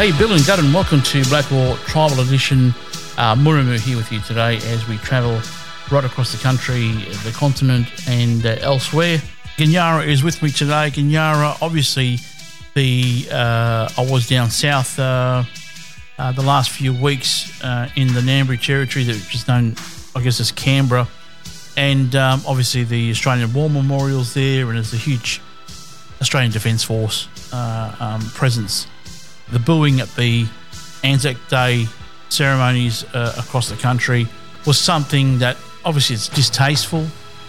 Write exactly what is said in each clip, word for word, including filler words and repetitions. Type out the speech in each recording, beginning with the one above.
Hey, Bill and Gudden, welcome to Blackwater Tribal Edition. Uh, Murimu here with you today as we travel right across the country, the continent and uh, elsewhere. Ganyara is with me today. Ganyara, obviously, the uh, I was down south uh, uh, the last few weeks uh, in the Ngambri territory, that which is known, I guess, as Canberra. And um, obviously the Australian War Memorial's there, and there's a huge Australian Defence Force uh, um, presence. The booing at the Anzac Day ceremonies uh, across the country was something that obviously it's distasteful.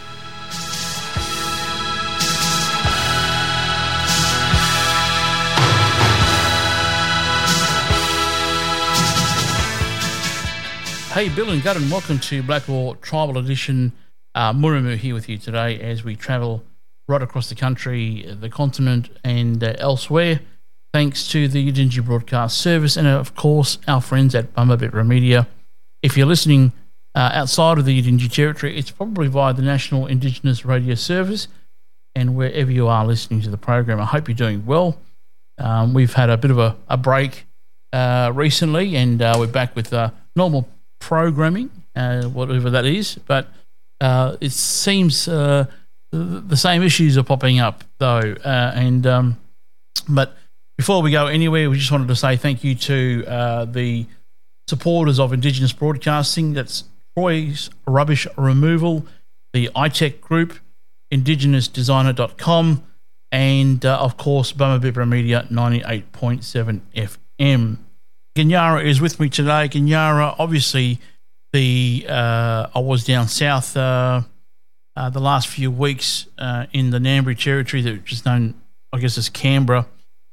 Hey, Bill and Gudden, welcome to Blackwater Tribal Edition. Uh, Murimu here with you today as we travel right across the country, the continent and uh, elsewhere. Thanks to the Yidinji Broadcast Service and, of course, our friends at Bumbabitra Media. If you're listening uh, outside of the Yidinji territory, it's probably via the National Indigenous Radio Service, and wherever you are listening to the program, I hope you're doing well. Um, we've had a bit of a, a break uh, recently, and uh, we're back with uh, normal programming, uh, whatever that is, but uh, it seems uh, the, the same issues are popping up, though, uh, and um, but before we go anywhere, we just wanted to say thank you to uh, the supporters of Indigenous Broadcasting. That's Troy's Rubbish Removal, the iTech Group, indigenous designer dot com, and, uh, of course, Bumbabitra Media ninety-eight point seven F M. Ganyara is with me today. Ganyara, obviously, the uh, I was down south uh, uh, the last few weeks uh, in the Ngambri territory, that which is known, I guess, as Canberra.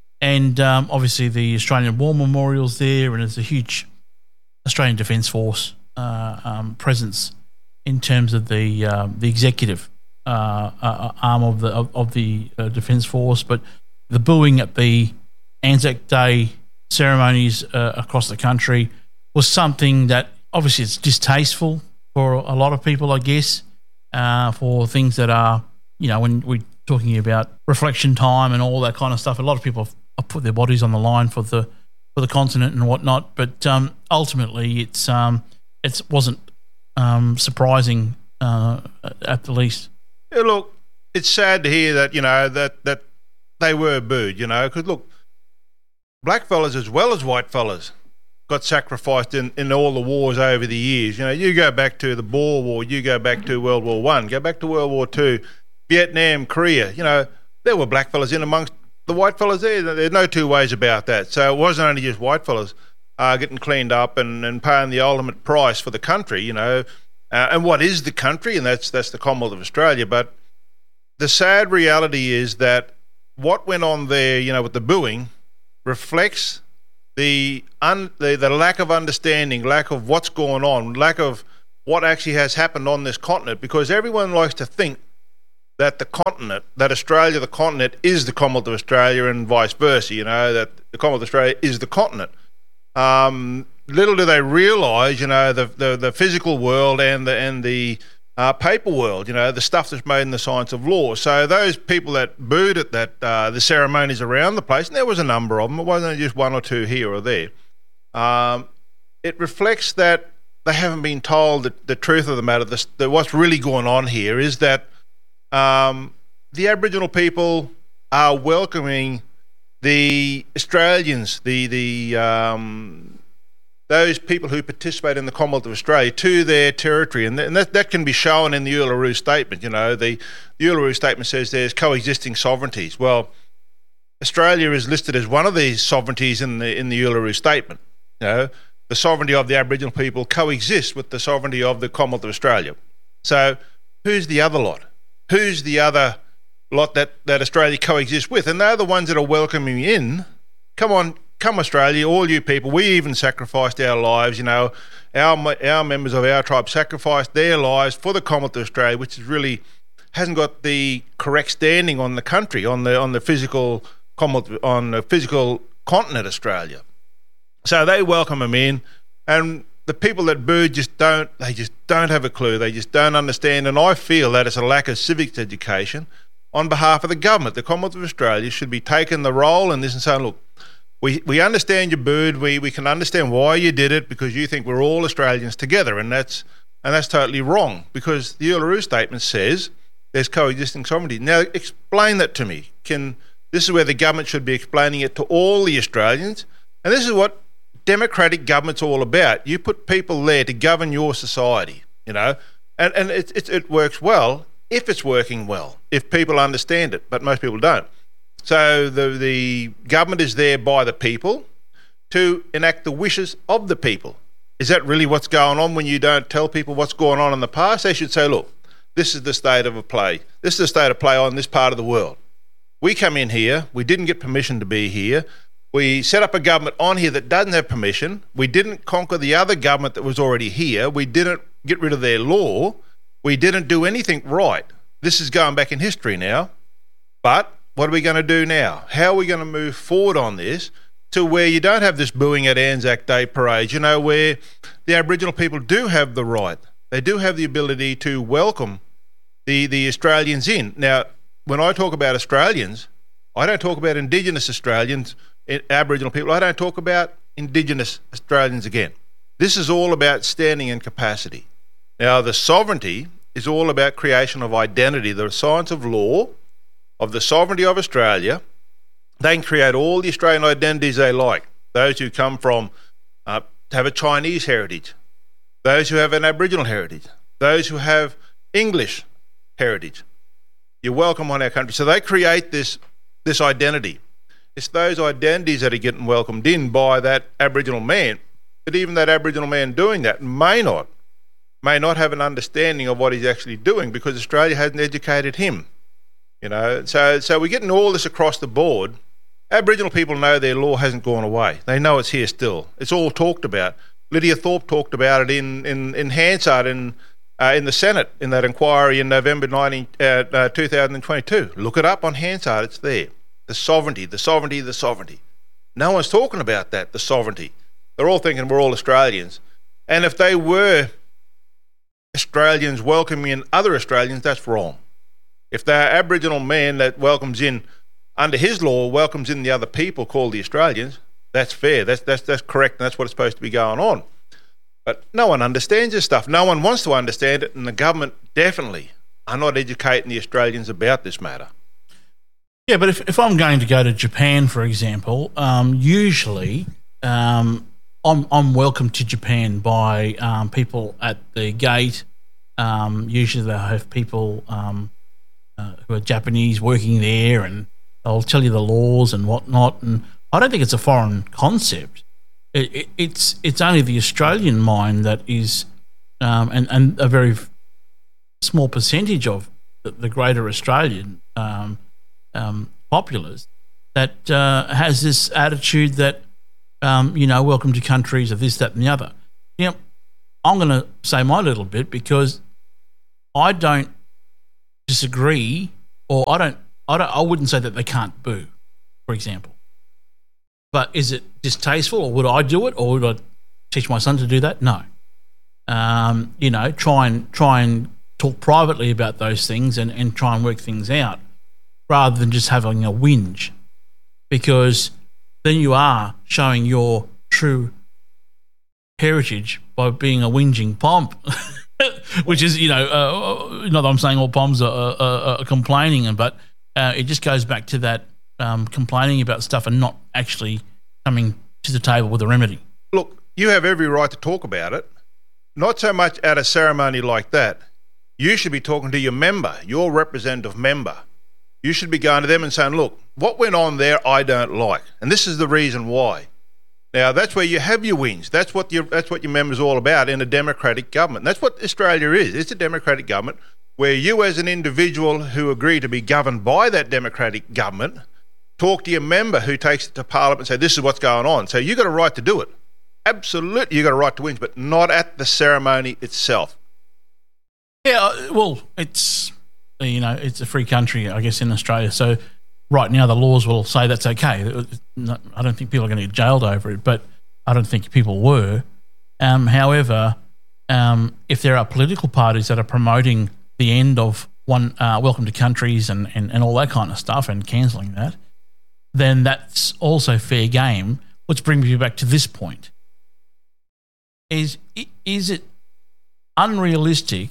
And um, obviously the Australian War Memorial's there, and there's a huge Australian Defence Force uh, um, presence in terms of the uh, the executive uh, uh, arm of the of, of the uh, Defence Force. But the booing at the Anzac Day ceremonies uh, across the country was something that obviously it's distasteful for a lot of people, I guess, uh, for things that are, you know, when we're talking about reflection time and all that kind of stuff, a lot of people have put their bodies on the line for the for the continent and whatnot, but um, ultimately it's um, it wasn't um, surprising uh, at the least. Yeah, look, it's sad to hear that, you know, that that they were booed, you know, because look, black fellas as well as white fellas got sacrificed in, in all the wars over the years. You know, you go back to the Boer War, you go back to World War One, go back to World War Two, Vietnam, Korea. You know, there were black fellas in amongst the white fellas there. There's no two ways about that. So it wasn't only just white fellas uh, getting cleaned up and, and paying the ultimate price for the country, you know. Uh, and what is the country? And that's that's the Commonwealth of Australia. But the sad reality is that what went on there, you know, with the booing, reflects the, un, the the lack of understanding, lack of what's going on, lack of what actually has happened on this continent, because everyone likes to think that the continent, that Australia, the continent, is the Commonwealth of Australia and vice versa, you know, that the Commonwealth of Australia is the continent. Um, little do they realise, you know, the, the, the physical world and the, and the uh, paper world, you know, the stuff that's made in the science of law. So those people that booed at that, uh, the ceremonies around the place, and there was a number of them, it wasn't just one or two here or there, um, it reflects that they haven't been told the, the truth of the matter. The, the, what's really going on here is that Um, the Aboriginal people are welcoming the Australians, the the um, those people who participate in the Commonwealth of Australia to their territory, and, th- and that that can be shown in the Uluru Statement. You know, the, the Uluru Statement says there's coexisting sovereignties. Well, Australia is listed as one of these sovereignties in the in the Uluru Statement. You know, the sovereignty of the Aboriginal people coexists with the sovereignty of the Commonwealth of Australia. So, who's the other lot? Who's the other lot that, that Australia coexists with? And they're the ones that are welcoming in. Come on, come Australia, all you people. We even sacrificed our lives, you know. Our our members of our tribe sacrificed their lives for the Commonwealth of Australia, which is really hasn't got the correct standing on the country, on the on the physical Commonwealth, on the physical continent Australia. So they welcome them in, and the people that booed just don't, they just don't have a clue. They just don't understand. And I feel that it's a lack of civics education on behalf of the government. The Commonwealth of Australia should be taking the role in this and saying, look, we, we understand you booed. We we can understand why you did it because you think we're all Australians together, and that's and that's totally wrong because the Uluru Statement says there's coexisting sovereignty. Now, explain that to me. Can this is where the government should be explaining it to all the Australians, and this is what democratic government's all about. You put people there to govern your society, you know, and and it it, it works well if it's working well, if people understand it, but most people don't. So the the government is there by the people to enact the wishes of the people. Is that really what's going on when you don't tell people what's going on in the past? They should say, look, this is the state of a play. This is the state of play on this part of the world. We come in here. We didn't get permission to be here. We set up a government on here that doesn't have permission. We didn't conquer the other government that was already here. We didn't get rid of their law. We didn't do anything right. This is going back in history now. But what are we going to do now? How are we going to move forward on this to where you don't have this booing at Anzac Day parade, you know, where the Aboriginal people do have the right. They do have the ability to welcome the, the Australians in. Now, when I talk about Australians, I don't talk about Indigenous Australians, Aboriginal people. I don't talk about Indigenous Australians again. This is all about standing in capacity. Now, the sovereignty is all about creation of identity, the science of law, of the sovereignty of Australia. They can create all the Australian identities they like. Those who come from, uh, have a Chinese heritage, those who have an Aboriginal heritage, those who have English heritage. You're welcome on our country. So they create this, this identity. It's those identities that are getting welcomed in by that Aboriginal man. But even that Aboriginal man doing that may not, may not have an understanding of what he's actually doing because Australia hasn't educated him. You know, so so we're getting all this across the board. Aboriginal people know their law hasn't gone away. They know it's here still. It's all talked about. Lydia Thorpe talked about it in in in Hansard in uh, in the Senate in that inquiry in November nineteen, uh, uh, two thousand twenty-two. Look it up on Hansard. It's there. The sovereignty, the sovereignty, the sovereignty. No one's talking about that. The sovereignty. They're all thinking we're all Australians. And if they were Australians welcoming in other Australians, that's wrong. If the Aboriginal man that welcomes in under his law welcomes in the other people called the Australians, that's fair. That's that's that's correct, and that's what it's supposed to be going on. But no one understands this stuff. No one wants to understand it, and the government definitely are not educating the Australians about this matter. Yeah, but if, if I'm going to go to Japan, for example, um, usually um, I'm I'm welcomed to Japan by um, people at the gate. Um, usually they have people um, uh, who are Japanese working there, and they'll tell you the laws and whatnot. And I don't think it's a foreign concept. It, it, it's it's only the Australian mind that is, um, and and a very small percentage of the, the greater Australian um, um, populace that uh, has this attitude that um, you know, welcome to countries of this, that, and the other. Now, I'm going to say my little bit because I don't disagree, or I don't, I don't, I wouldn't say that they can't boo, for example. But is it distasteful, or would I do it, or would I teach my son to do that? No. Um, you know, try and try and talk privately about those things and, and try and work things out, rather than just having a whinge, because then you are showing your true heritage by being a whinging pomp, which is, you know, uh, not that I'm saying all poms are, are, are complaining, but uh, it just goes back to that um, complaining about stuff and not actually coming to the table with a remedy. Look, you have every right to talk about it, not so much at a ceremony like that. You should be talking to your member, your representative member. You should be going to them and saying, look, what went on there I don't like, and this is the reason why. Now, that's where you have your wins. That's what your that's what your member's all about in a democratic government. That's what Australia is. It's a democratic government where you as an individual who agree to be governed by that democratic government talk to your member who takes it to Parliament and say, this is what's going on. So you've got a right to do it. Absolutely, you've got a right to win, but not at the ceremony itself. Yeah, well, it's, you know, it's a free country, I guess, in Australia. So right now the laws will say that's okay. I don't think people are going to get jailed over it, but I don't think people were. Um, however, um, if there are political parties that are promoting the end of one uh, welcome to countries and, and, and all that kind of stuff and cancelling that, then that's also fair game. Which brings me back to this point. Is, is it unrealistic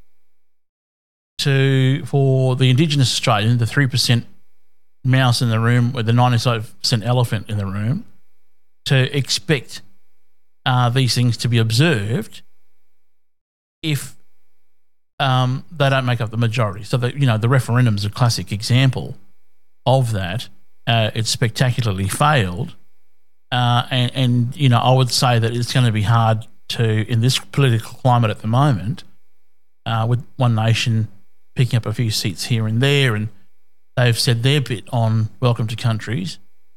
to for the Indigenous Australian, the three percent mouse in the room with the ninety-five percent elephant in the room, to expect uh, these things to be observed if um, they don't make up the majority? So, that, you know, the referendum is a classic example of that. Uh, it's spectacularly failed. Uh, and, and, you know, I would say that it's going to be hard to, in this political climate at the moment, uh, with One Nation picking up a few seats here and there, and they've said their bit on welcome to countries.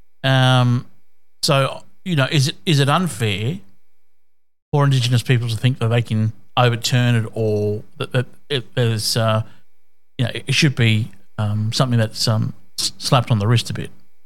Um, so, you know, is it is it unfair for Indigenous people to think that they can overturn it, or that, that it, there's, uh, you know, it should be um, something that's um, slapped on the wrist a bit?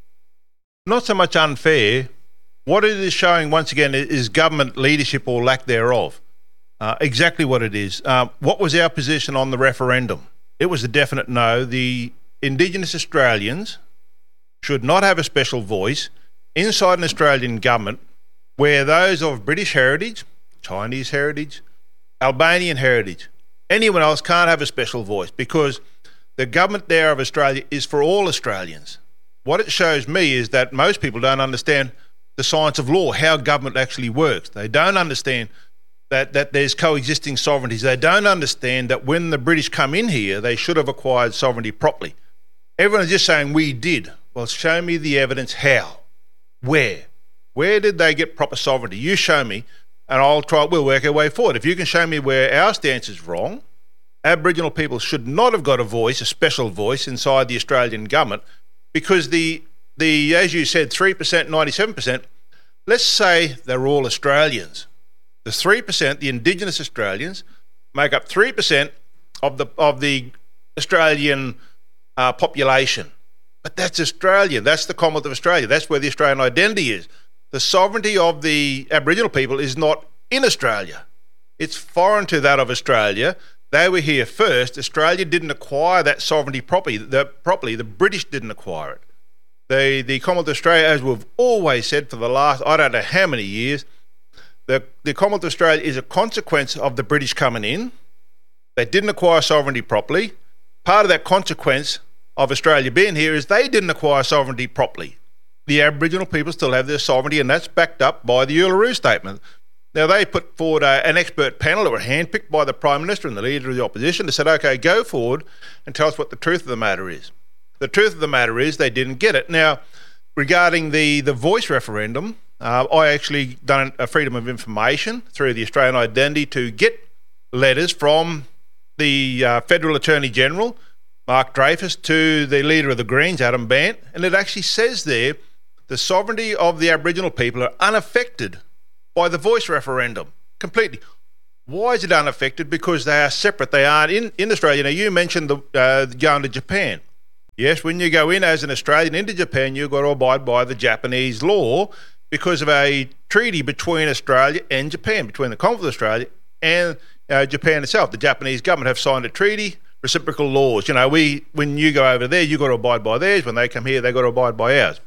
Not so much unfair. What it is showing, once again, is government leadership or lack thereof. Uh, exactly what it is. Um, what was our position on the referendum? It was a definite no. The Indigenous Australians should not have a special voice inside an Australian government where those of British heritage, Chinese heritage, Albanian heritage, anyone else can't have a special voice, because the government there of Australia is for all Australians. What it shows me is that most people don't understand the science of law, how government actually works. They don't understand that, that there's coexisting sovereignties. They don't understand that when the British come in here, they should have acquired sovereignty properly. Everyone's just saying we did. Well, show me the evidence. How? Where? Where did they get proper sovereignty? You show me, and I'll try. We'll work our way forward. If you can show me where our stance is wrong, Aboriginal people should not have got a voice, a special voice inside the Australian government, because the The, as you said, three percent, ninety-seven percent, let's say they're all Australians. The three percent, the Indigenous Australians, make up three percent of the of the Australian uh, population. But that's Australia. That's the Commonwealth of Australia. That's where the Australian identity is. The sovereignty of the Aboriginal people is not in Australia. It's foreign to that of Australia. They were here first. Australia didn't acquire that sovereignty properly. The, properly. the British didn't acquire it. The, the Commonwealth of Australia, as we've always said for the last, I don't know how many years, the, the Commonwealth of Australia is a consequence of the British coming in. They didn't acquire sovereignty properly. Part of that consequence of Australia being here is they didn't acquire sovereignty properly. The Aboriginal people still have their sovereignty, and that's backed up by the Uluru Statement. Now, they put forward a, an expert panel that were handpicked by the Prime Minister and the Leader of the Opposition. They said, OK, go forward and tell us what the truth of the matter is. The truth of the matter is they didn't get it. Now, regarding the, the voice referendum, uh, I actually done a freedom of information through the Australian Identity to get letters from the uh, Federal Attorney General, Mark Dreyfus, to the Leader of the Greens, Adam Bandt, and it actually says there the sovereignty of the Aboriginal people are unaffected by the voice referendum completely. Why is it unaffected? Because they are separate. They aren't in, in Australia. Now, you mentioned the, uh, going to Japan. Yes, when you go in as an Australian into Japan, you've got to abide by the Japanese law because of a treaty between Australia and Japan, between the Commonwealth of Australia and uh, Japan itself. The Japanese government have signed a treaty, reciprocal laws. You know, we when you go over there, you've got to abide by theirs. When they come here, they've got to abide by ours.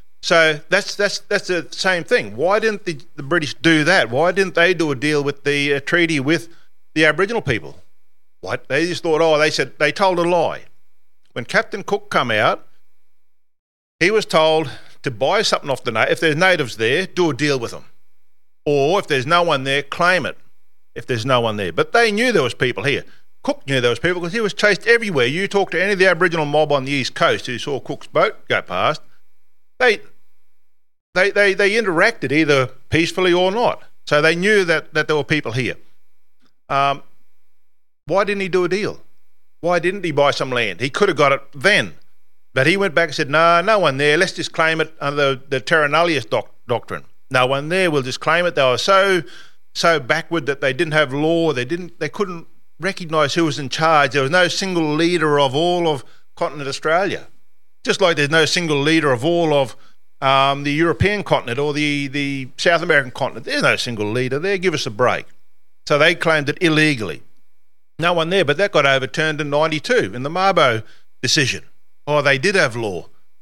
So that's that's that's the same thing. Why didn't the, the British do that? Why didn't they do a deal with the uh, treaty with the Aboriginal people? What? They just thought, oh, they said, they told a lie. When Captain Cook come out, he was told to buy something off the native. If there's natives there, do a deal with them. Or if there's no one there, claim it if there's no one there. But they knew there was people here. Cook knew there was people because he was chased everywhere. You talk to any of the Aboriginal mob on the East Coast who saw Cook's boat go past, they they they, they interacted either peacefully or not. So they knew that, that there were people here. Um, why didn't he do a deal? Why didn't he buy some land? He could have got it then. But he went back and said, no, no one there. Let's just claim it under the, the terra nullius doc- doctrine. No one there. We'll just claim it. They were so so backward that they didn't have law. They didn't. They couldn't recognise who was in charge. There was no single leader of all of continent Australia. Just like there's no single leader of all of um, the European continent or the, the South American continent. There's no single leader there. Give us a break. So they claimed it illegally. No one there, but that got overturned in ninety-two in the Mabo decision. Oh, they did have law.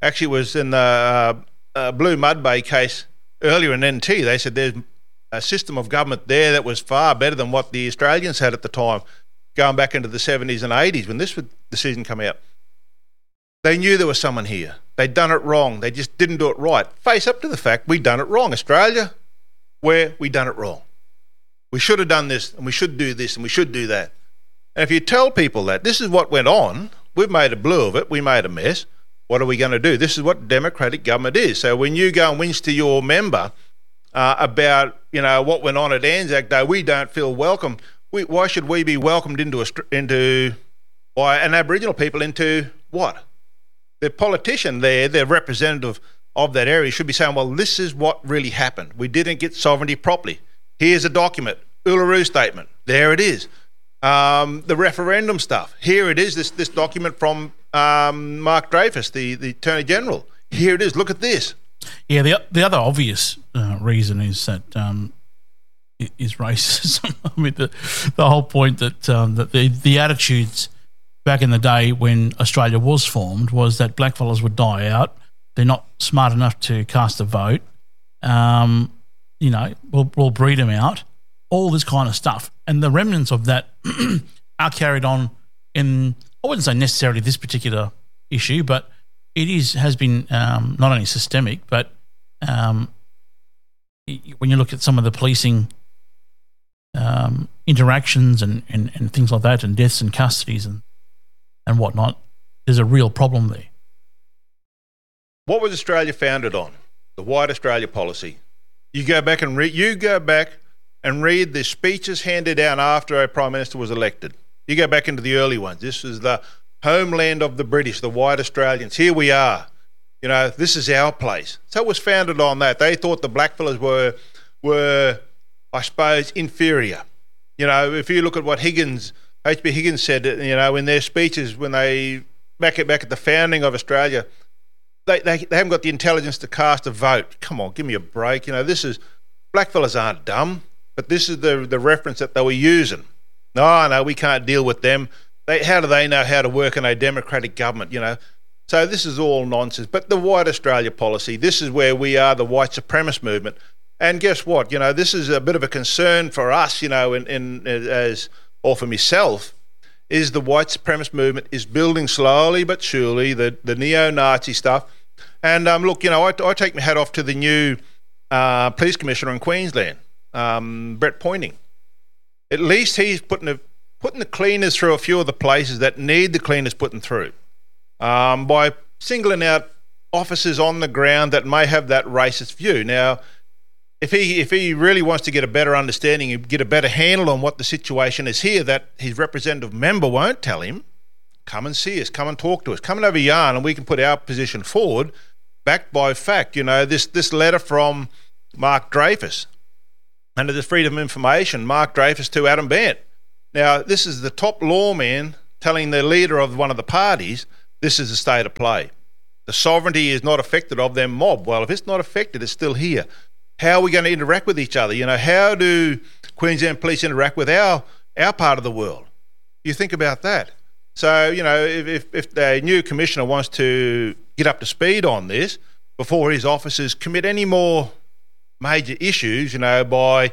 Actually, it was in the uh, uh, Blue Mud Bay case earlier in N T. They said there's a system of government there that was far better than what the Australians had at the time, going back into the seventies and eighties when this decision came out. They knew there was someone here. They'd done it wrong. They just didn't do it right. Face up to the fact we done it wrong. Australia, where we done it wrong. We should have done this, and we should do this, and we should do that. And if you tell people that this is what went on, we've made a blue of it, we made a mess, what are we going to do? This is what democratic government is. So when you go and whinge to your member uh, about, you know, what went on at Anzac Day, we don't feel welcome. We, why should we be welcomed into a, into by an Aboriginal people into what? The politician there, the representative of that area, should be saying, well, this is what really happened. We didn't get sovereignty properly. Here's a document, Uluru Statement. There it is. Um, the referendum stuff. Here it is, this this document from um, Mark Dreyfus, the, the Attorney General. Here it is, look at this. Yeah, the the other obvious uh, reason is that um, is racism. I mean, the, the whole point that, um, that the, the attitudes back in the day when Australia was formed was that blackfellas would die out. They're not smart enough to cast a vote. Um, you know, we'll, we'll breed them out. All this kind of stuff. And the remnants of that are carried on in, I wouldn't say necessarily this particular issue, but it is has been um, not only systemic, but um, when you look at some of the policing um, interactions and, and, and things like that, and deaths and custodies and and whatnot, there's a real problem there. What was Australia founded on? The White Australia policy. You go back and read. You go back and read the speeches handed down after a prime minister was elected. You go back into the early ones. This is the homeland of the British, the White Australians. Here we are. You know, this is our place. So it was founded on that. They thought the blackfellas were were, I suppose, inferior. You know, if you look at what Higgins. H B Higgins said, you know, in their speeches when they back at back at the founding of Australia, they, they they haven't got the intelligence to cast a vote. Come on, give me a break. You know, this is blackfellas aren't dumb, but this is the the reference that they were using. No, no, we can't deal with them. They how do they know how to work in a democratic government? You know, so this is all nonsense. But the White Australia policy, this is where we are, the white supremacist movement. And guess what? You know, this is a bit of a concern for us. You know, in, in as or for myself, is the white supremacist movement is building slowly but surely, the, the neo-Nazi stuff. And um, look, you know, I, I take my hat off to the new uh, police commissioner in Queensland, um, Brett Pointing. At least he's putting the, putting the cleaners through a few of the places that need the cleaners putting through um, by singling out officers on the ground that may have that racist view. Now, If he if he really wants to get a better understanding and get a better handle on what the situation is here that his representative member won't tell him, come and see us, come and talk to us, come and have a yarn, and we can put our position forward, backed by fact. You know, this this letter from Mark Dreyfus, under the Freedom of Information, Mark Dreyfus to Adam Bandt. Now, this is the top lawman telling the leader of one of the parties, this is the state of play. The sovereignty is not affected of their mob. Well, if it's not affected, it's still here. How are we going to interact with each other? You know, how do Queensland police interact with our our part of the world? You think about that. So, you know, if, if, if the new commissioner wants to get up to speed on this before his officers commit any more major issues, you know, by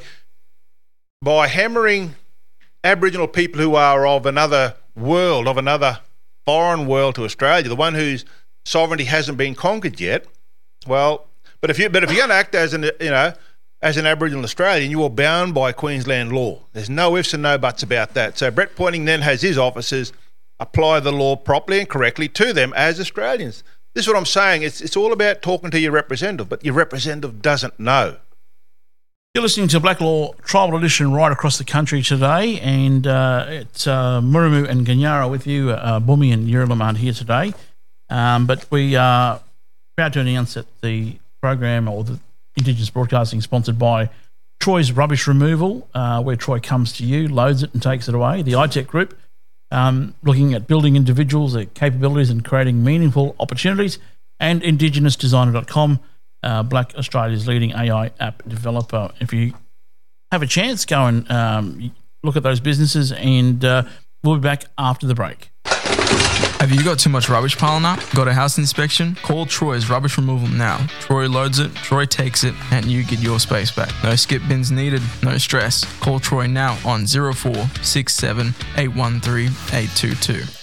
by hammering Aboriginal people who are of another world, of another foreign world to Australia, the one whose sovereignty hasn't been conquered yet, well... But if you but if you're going to act as an you know as an Aboriginal Australian, you are bound by Queensland law. There's no ifs and no buts about that. So Brett Pointing then has his officers apply the law properly and correctly to them as Australians. This is what I'm saying. It's it's all about talking to your representative, but your representative doesn't know. You're listening to Black Law Tribal Edition right across the country today, and uh, it's uh, Murimu and Ganyara with you. Uh, Bumi and Yurilam aren't here today, um, but we are proud to announce that the program or the Indigenous Broadcasting sponsored by Troy's Rubbish Removal, uh, where Troy comes to you, loads it and takes it away. The iTech Group, um, looking at building individuals, their capabilities and creating meaningful opportunities, and Indigenous Designer dot com, uh, Black Australia's leading A I app developer. If you have a chance, go and um, look at those businesses, and uh, we'll be back after the break. Have you got too much rubbish piling up? Got a house inspection? Call Troy's Rubbish Removal now. Troy loads it, Troy takes it, and you get your space back. No skip bins needed, no stress. Call Troy now on zero four six seven eight one three eight two two.